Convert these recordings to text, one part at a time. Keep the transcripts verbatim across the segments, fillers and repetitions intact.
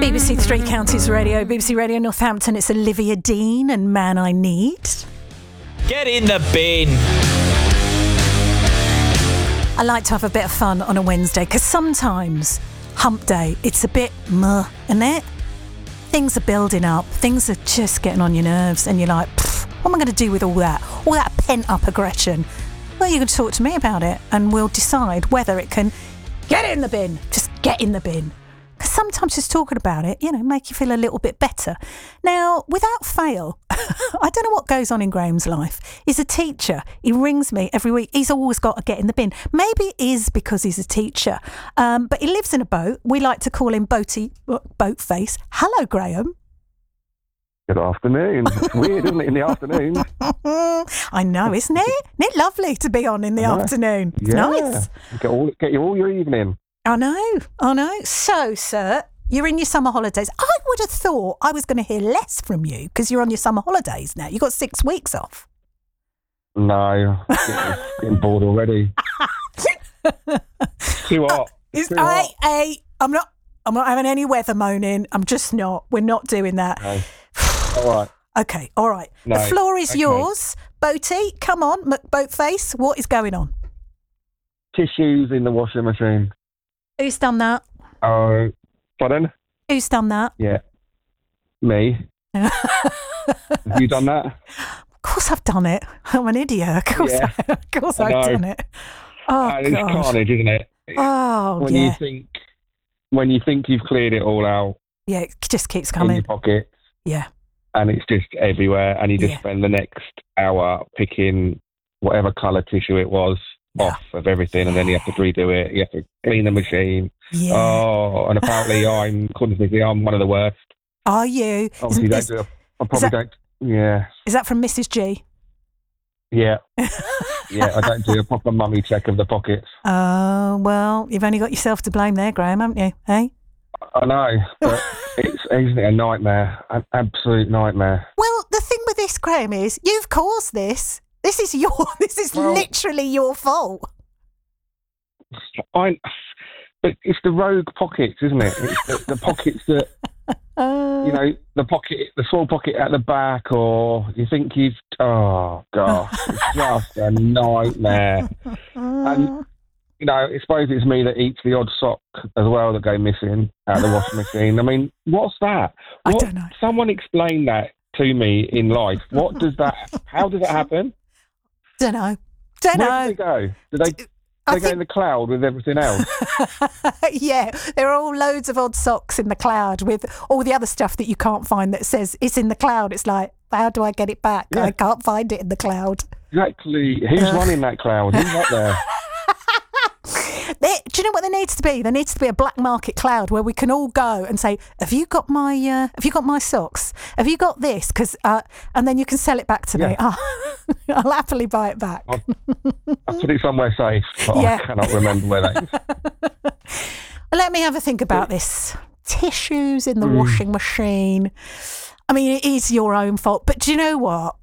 B B C Three Counties Radio, B B C Radio Northampton. It's Olivia Dean and Man I Need. Get in the bin. I like to have a bit of fun on a Wednesday because sometimes hump day, it's a bit meh, isn't it? Things are building up, things are just getting on your nerves, and you're like, what am I going to do with all that? All that pent-up aggression? Well, you can talk to me about it and we'll decide whether it can get in the bin. Just get in the bin. Because sometimes just talking about it, you know, make you feel a little bit better. Now, without fail, I don't know what goes on in Graham's life. He's a teacher. He rings me every week. He's always got to get in the bin. Maybe it is because he's a teacher. Um, but he lives in a boat. We like to call him Boaty, Boat Face. Hello, Graham. Good afternoon. It's weird, isn't it, in the afternoon? I know, isn't it? Isn't it lovely to be on in the afternoon? It's yeah. nice. Get, all, get you all your evening. I know, I know. So, sir, you're in your summer holidays. I would have thought I was going to hear less from you because you're on your summer holidays now. You've got six weeks off. No, getting, getting bored already. Too hot. It's, Too I, hot. I, I'm not. I'm not having any weather moaning. I'm just not. We're not doing that. No. All right. Okay, all right. No. The floor is Okay. yours. Boaty, come on, McBoatface. What is going on? Tissues in the washing machine. Who's done that? Oh, pardon? Who's done that? Yeah. Me. Have you done that? Of course I've done it. I'm an idiot. Of course, Yeah. I, of course I I've know. done it. Oh, And it's God. carnage, isn't it? Oh, when yeah. you think when you think you've cleared it all out Yeah, it just keeps in your coming. pocket, Yeah. and it's just everywhere, and you just Yeah. spend the next hour picking whatever colour tissue it was Yeah. off of everything, and then you have to redo it. You have to clean the machine. Yeah. Oh, and apparently I'm, according to me, I'm one of the worst. Are you? Obviously, Isn't don't this- do it. I probably that- don't. Yeah, Is that from Missus G? yeah, yeah. I don't do a proper mummy check of the pockets. Oh, well, you've only got yourself to blame there, Graham, haven't you? Hey? I know, but it's isn't it a nightmare? An absolute nightmare. Well, the thing with this, Graham, is you've caused this. This is your. This is Well- literally your fault. I, but it's the rogue pockets, isn't it? It's the, the pockets that. Uh, You know, the pocket, the small pocket at the back, or you think you've, oh, gosh, it's just a nightmare. And, you know, I suppose it's me that eats the odd sock as well that go missing out of the washing machine. I mean, what's that? I What, don't know. Someone explain that to me in life. What does that, how does that happen? Don't know. Don't Where know. do they go? Do they, do I they go in the cloud with everything else? Yeah, there are all loads of odd socks in the cloud with all the other stuff that you can't find that says it's in the cloud. It's like, how do I get it back? Yeah. I can't find it in the cloud. Exactly. Who's running that cloud? Who's up there? There, do you know what there needs to be? There needs to be a black market cloud where we can all go and say, "Have you got my? Uh, have you got my socks? Have you got this?" Because uh, and then you can sell it back to me. Yeah. Oh, I'll happily buy it back. I'll, I'll put it somewhere safe, but Yeah. I cannot remember where that is. Let me have a think about this. Tissues in the Mm. washing machine. I mean, it is your own fault. But do you know what?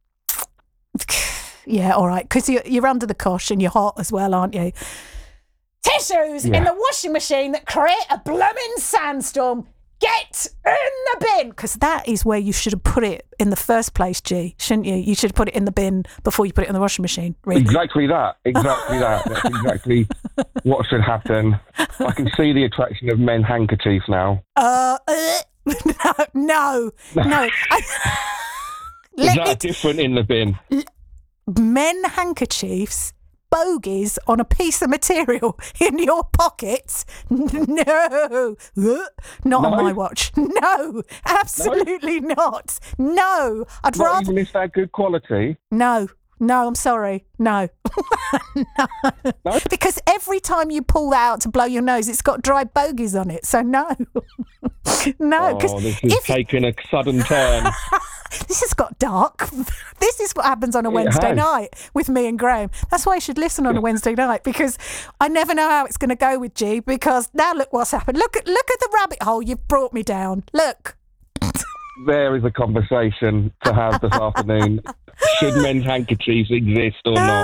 Yeah, all right. Because you're, you're under the cosh and you're hot as well, aren't you? Tissues in Yeah. the washing machine that create a blooming sandstorm. Get in the bin. Because that is where you should have put it in the first place, G, shouldn't you? You should have put it in the bin before you put it in the washing machine. Really. Exactly that. Exactly that. That's exactly what should happen. I can see the attraction of men handkerchiefs now. Uh, uh, no, no, no. I, Is let that me different in the bin? men handkerchiefs, bogies on a piece of material in your pockets? No, not on No? my watch. No, absolutely not. No, I'd Not rather. even if they're good quality. No, no, I'm sorry. No. No. No? Because every time you pull that out to blow your nose, it's got dry bogies on it. So no. No, because Oh, this is if taking a sudden turn. this has got dark. This is what happens on a It Wednesday has. night with me and Graham. That's why you should listen on a Wednesday night, because I never know how it's going to go with G. Because now look what's happened. Look at look at the rabbit hole you've brought me down. Look. There is a conversation to have this afternoon. Should men's handkerchiefs exist or not?